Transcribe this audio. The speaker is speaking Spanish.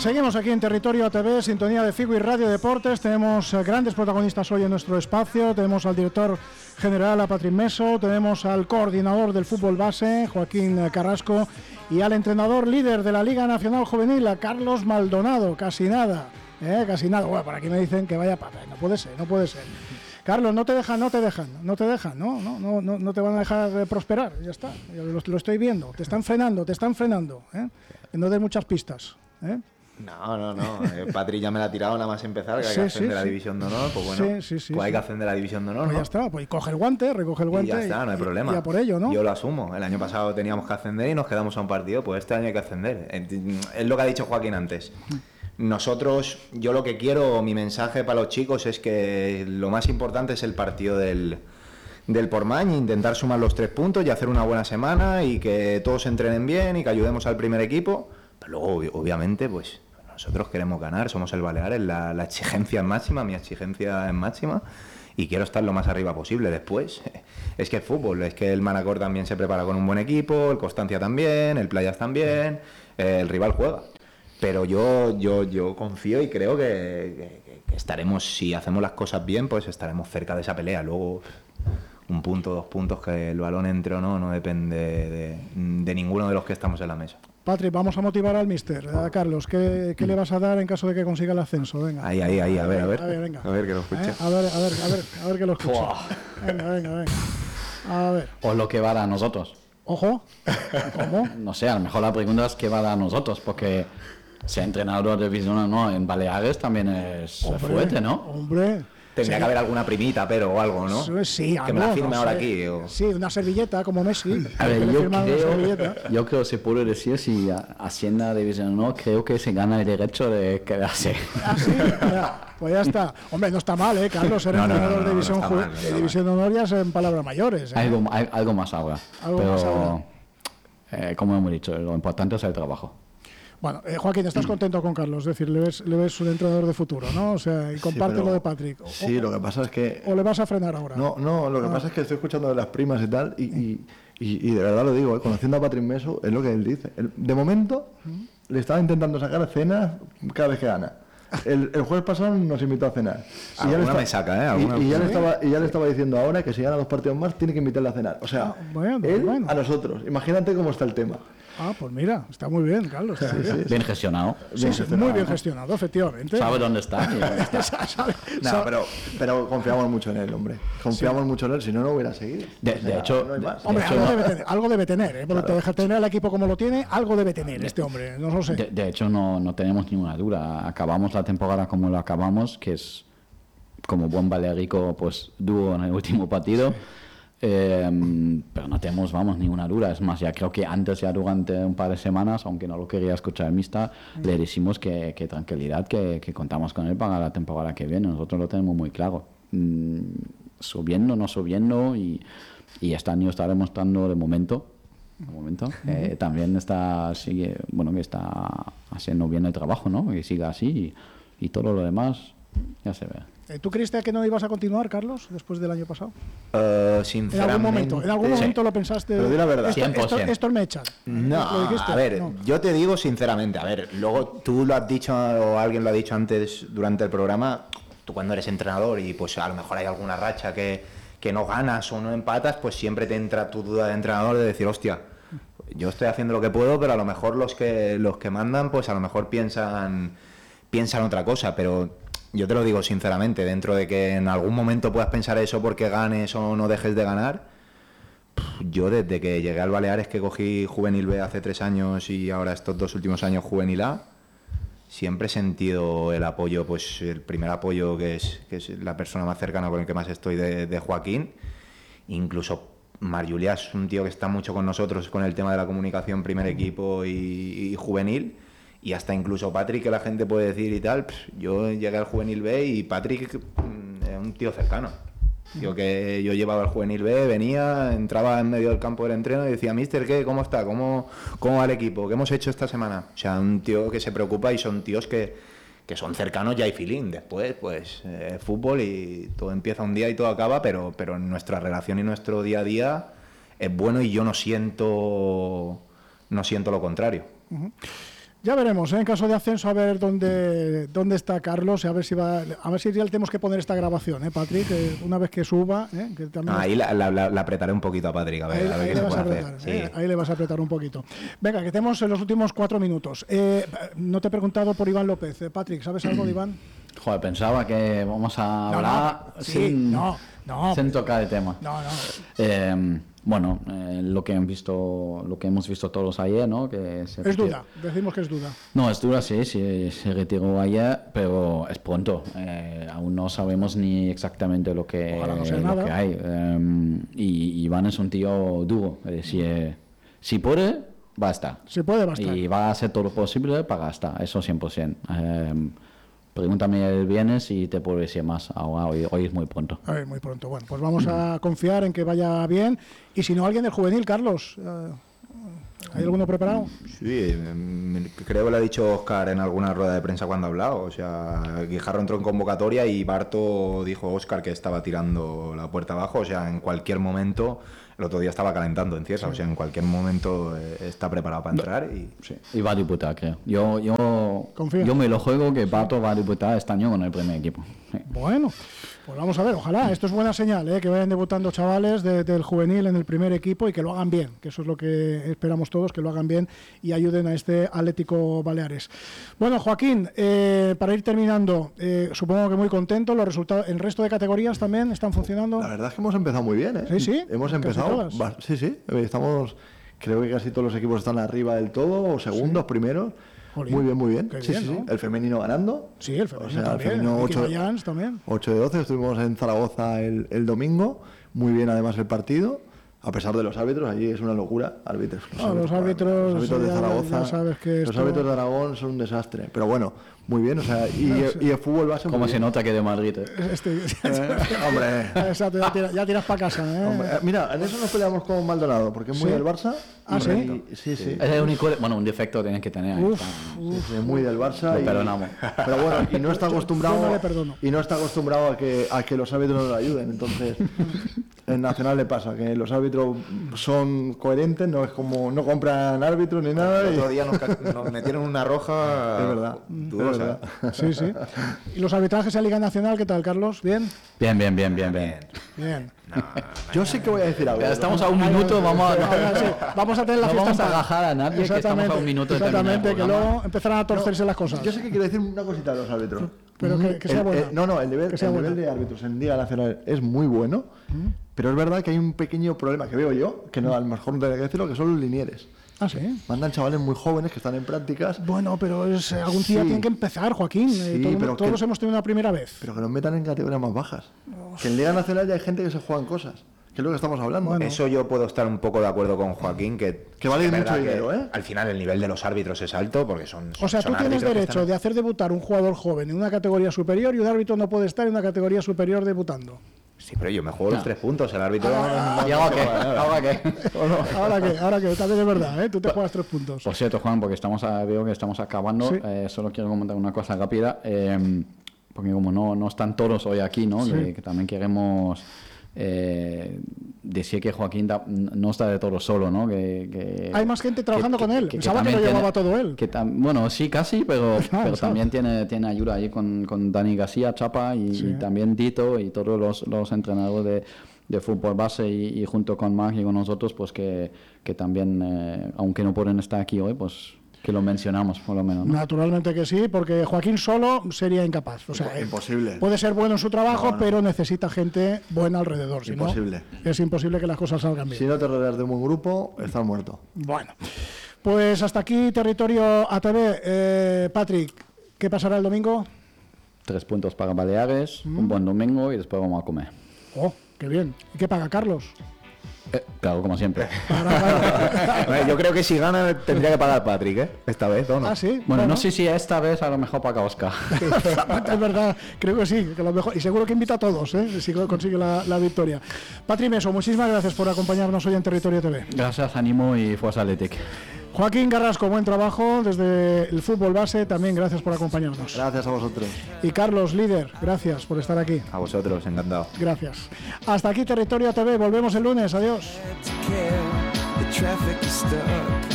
Seguimos aquí en Territorio ATV, sintonía de Figo y Radio Deportes. Tenemos grandes protagonistas hoy en nuestro espacio. Tenemos al director general, a Patrick Meso, tenemos al coordinador del fútbol base, Joaquín Carrasco, y al entrenador líder de la Liga Nacional Juvenil, a Carlos Maldonado. Casi nada, casi nada. Bueno, por aquí me dicen que vaya papel. No puede ser. Carlos, no te dejan, no te van a dejar prosperar, ya está, lo estoy viendo, te están frenando, que no des muchas pistas, No, Patri ya me la ha tirado nada más empezar, que hay que ascender la División de Honor, pues bueno, hay que ascender la División de Honor, pues ¿no? ya está, pues recoge el guante y ya está, no hay problema. Y a por ello, ¿no? Yo lo asumo, el año pasado teníamos que ascender y nos quedamos a un partido, pues este año hay que ascender, es lo que ha dicho Joaquín antes. Nosotros, yo lo que quiero, mi mensaje para los chicos es que lo más importante es el partido del Portmany, intentar sumar los 3 puntos y hacer una buena semana y que todos entrenen bien y que ayudemos al primer equipo, pero luego obviamente pues nosotros queremos ganar, somos el Baleares, la exigencia es máxima, mi exigencia es máxima y quiero estar lo más arriba posible. Después es que el fútbol, es que el Manacor también se prepara con un buen equipo, el Constancia también, el Playas también, el rival juega. Pero yo confío y creo que estaremos, si hacemos las cosas bien, pues estaremos cerca de esa pelea. Luego, 1 punto, 2 puntos, que el balón entre o no depende de ninguno de los que estamos en la mesa. Patrick, vamos a motivar al míster, a Carlos. ¿Qué le vas a dar en caso de que consiga el ascenso? Venga. Ahí, a ver. Venga. A ver que lo escuche. A ver que lo escuche. Venga. A ver. O lo que va a dar a nosotros. Ojo. ¿Cómo? No sé, a lo mejor la pregunta es qué va a dar a nosotros, porque ser entrenador de división no en Baleares también es fuerte, ¿no? Hombre. Tendría que haber alguna primita, pero o algo, ¿no? Sí, que me la firme ahora aquí. Sí, una servilleta como Messi. A ver, yo creo que se puede decir, si asciende a división no, creo que se gana el derecho de quedarse. Ah, sí, pues ya está. Hombre, no está mal, Carlos, ser entrenador de división de honor ya es en palabras mayores. Algo más ahora. Como hemos dicho, lo importante es el trabajo. Bueno, Joaquín, ¿estás contento con Carlos? Es decir, le ves un entrenador de futuro, ¿no? O sea, y comparte lo de Patrick. Sí, lo que pasa es que... ¿O le vas a frenar ahora? No, lo que pasa es que estoy escuchando de las primas y tal, y de verdad lo digo, conociendo a Patrick Meso, es lo que él dice. De momento, le estaba intentando sacar cenas cada vez que gana. El jueves pasado nos invitó a cenar. Alguna me saca, y ya le estaba diciendo ahora que si gana 2 partidos más, tiene que invitarle a cenar. O sea, él a nosotros. Imagínate cómo está el tema. Ah, pues mira, está muy bien, Carlos. Sí. Bien gestionado. Muy bien gestionado, efectivamente. Sabe dónde está. Pero confiamos mucho en él, hombre. Confiamos mucho en él, si no hubiera seguido. De hecho, no hay más. Hombre, algo debe tener, porque te deja tener el equipo como lo tiene, algo debe tener este hombre, no lo sé. De hecho, no tenemos ninguna duda. Acabamos la temporada como lo acabamos, que es como buen balearico, pues dúo en el último partido. Pero no tenemos, ninguna duda. Es más, ya creo que antes, ya durante un par de semanas, aunque no lo quería escuchar el míster, le decimos que tranquilidad, que contamos con él para la temporada que viene. Nosotros lo tenemos muy claro. Subiendo, no subiendo, y este año está demostrando de momento. También que está haciendo bien el trabajo, ¿no? Que siga así y todo lo demás ya se ve. ¿Tú creíste que no ibas a continuar, Carlos, después del año pasado? Sinceramente... ¿En algún momento lo pensaste? Pero di la verdad. Esto me echan. No, a ver, yo te digo sinceramente, a ver, luego tú lo has dicho o alguien lo ha dicho antes durante el programa, tú cuando eres entrenador y pues a lo mejor hay alguna racha que no ganas o no empatas, pues siempre te entra tu duda de entrenador de decir, hostia, yo estoy haciendo lo que puedo, pero a lo mejor los que mandan, pues a lo mejor piensan otra cosa, pero... Yo te lo digo sinceramente, dentro de que en algún momento puedas pensar eso porque ganes o no dejes de ganar, yo desde que llegué al Baleares, que cogí Juvenil B hace 3 años y ahora estos 2 últimos años Juvenil A, siempre he sentido el apoyo, pues el primer apoyo que es la persona más cercana con el que más estoy de Joaquín. Incluso Mar Julià es un tío que está mucho con nosotros con el tema de la comunicación, primer equipo y juvenil. Y hasta incluso Patrick, que la gente puede decir y tal, yo llegué al Juvenil B y Patrick es un tío cercano. Tío que yo llevaba al Juvenil B, venía, entraba en medio del campo del entreno y decía, mister, ¿qué? ¿Cómo está? ¿Cómo va el equipo? ¿Qué hemos hecho esta semana? O sea, un tío que se preocupa y son tíos que son cercanos y hay feeling. Después, pues, fútbol y todo empieza un día y todo acaba, pero nuestra relación y nuestro día a día es bueno y yo no siento lo contrario. Ya veremos, en caso de ascenso, a ver dónde está Carlos, a ver si ya le tenemos que poner esta grabación, Patrick, una vez que suba. Que también ahí la apretaré un poquito a Patrick, a ver qué se puede hacer. Sí. Ahí le vas a apretar un poquito. Venga, que tenemos en los últimos 4 minutos. No te he preguntado por Iván López. Patrick, ¿sabes algo de Iván? Joder, pensaba que vamos a hablar sin tocar el tema. Bueno, lo que hemos visto todos ayer, ¿no? Que es duda, decimos que es duda. No, es duda, sí, se retiró ayer, pero es pronto. Aún no sabemos ni exactamente lo que hay. Y Iván es un tío duro. Si puede, va a estar. Si puede, va a estar. Y va a hacer todo lo posible para estar, eso 100%. Pregúntame el viernes y te puedo decir más. Ahora, hoy es muy pronto. Muy pronto. Bueno, pues vamos a confiar en que vaya bien. Y si no, alguien del juvenil, Carlos. ¿Hay alguno preparado? Sí, creo que lo ha dicho Óscar en alguna rueda de prensa cuando ha hablado. O sea, Guijarro entró en convocatoria y Barto dijo a Óscar que estaba tirando la puerta abajo. O sea, en cualquier momento. El otro día estaba calentando en Cieza, o sea, en cualquier momento está preparado para entrar y va a disputar, creo. Yo me lo juego que Pato va a disputar este año con el primer equipo. Sí. Bueno, pues vamos a ver, ojalá, esto es buena señal, que vayan debutando chavales del juvenil en el primer equipo y que lo hagan bien, que eso es lo que esperamos todos, que lo hagan bien y ayuden a este Atlético Baleares. Bueno, Joaquín, para ir terminando, supongo que muy contento, los resultados, ¿el resto de categorías también están funcionando? La verdad es que hemos empezado muy bien, Sí, hemos empezado. Sí, estamos, creo que casi todos los equipos están arriba del todo, o segundos, primeros. Jolín, muy bien. Sí, ¿no? El femenino ganando. Sí, el femenino también. 8 de 12, estuvimos en Zaragoza el domingo. Muy bien además el partido. A pesar de los árbitros, allí es una locura. Los árbitros de Zaragoza, los árbitros de Aragón son un desastre. Pero bueno, muy bien. O sea, y el fútbol base. Como se nota que de Madrid. Hombre. Exacto, ya tiras para casa. Hombre, mira, en eso nos peleamos con Maldonado, porque es muy del Barça. Sí. Es el único, un defecto tienes que tener. Muy del Barça. Lo perdonamos. Pero bueno, y no está acostumbrado. Yo no le perdono. Y no está acostumbrado a que los árbitros nos ayuden. Entonces, en Nacional le pasa que los árbitros son coherentes, no es como no compran árbitros ni nada. El otro día nos metieron una roja. Es verdad. Dudosa. Sí. ¿Y los arbitrajes en Liga Nacional qué tal, Carlos? ¿Bien? Bien. No. Yo sí que voy a decir algo. Estamos a un minuto, vamos a tener la fiesta. No vamos a agajar a nadie, que estamos a un minuto de terminar. Exactamente, que luego empezarán a torcerse las cosas. Yo sé que quiero decir una cosita de los árbitros. Pero que sea buena. El nivel de árbitros en Liga Nacional es muy bueno, pero es verdad que hay un pequeño problema que veo yo, que no, a lo mejor no tengo que decirlo, que son los linieres. Ah, sí. Mandan chavales muy jóvenes que están en prácticas. Bueno, pero algún día tienen que empezar, Joaquín. Todos hemos tenido una primera vez. Pero que nos metan en categorías más bajas. Que en Liga Nacional ya hay gente que se juegan cosas. Que es lo que estamos hablando. Bueno, eso yo puedo estar un poco de acuerdo con Joaquín, que vale mucho dinero, Al final el nivel de los árbitros es alto porque son. O sea, tú tienes derecho de hacer debutar un jugador joven en una categoría superior y un árbitro no puede estar en una categoría superior debutando. Sí, pero yo me juego los 3 puntos, el árbitro. ¿Y ahora qué? Ahora que también es verdad, tú te juegas 3 puntos. Por cierto, Juan, porque veo que estamos acabando, sí. Solo quiero comentar una cosa rápida, porque como no están todos hoy aquí, ¿no? Sí. Que también queremos decía que Joaquín no está de todo solo, ¿no? Hay más gente trabajando con él. Pensaba que lo llevaba todo él. Bueno, sí, casi, pero también tiene ayuda ahí con Dani García, Chapa y también Tito y todos los entrenadores de fútbol base y junto con Marc y con nosotros, pues que también, aunque no pueden estar aquí hoy, pues que lo mencionamos por lo menos, ¿no? Naturalmente que sí, porque Joaquín solo sería incapaz. O sea, imposible. Puede ser bueno en su trabajo, pero necesita gente buena alrededor. Imposible. Si no, es imposible que las cosas salgan bien. Si no te rodeas de un buen grupo, estás muerto. Bueno, pues hasta aquí Territorio ATV. Patrick, ¿qué pasará el domingo? 3 puntos para Baleares, un buen domingo y después vamos a comer. Oh, qué bien. ¿Y qué paga Carlos? Claro, como siempre. Yo creo que si gana tendría que pagar Patrick, esta vez, ¿o no? Ah, sí. Bueno, no sé si esta vez a lo mejor paga Oscar. Es verdad, creo que sí, que lo mejor. Y seguro que invita a todos, si consigue la victoria. Patrick Meso, muchísimas gracias por acompañarnos hoy en Territorio TV. Gracias, ánimo y fuerza Athletic. Joaquín Carrasco, buen trabajo desde el fútbol base, también gracias por acompañarnos. Gracias a vosotros. Y Carlos, líder, gracias por estar aquí. A vosotros, encantado. Gracias. Hasta aquí Territorio TV, volvemos el lunes, adiós.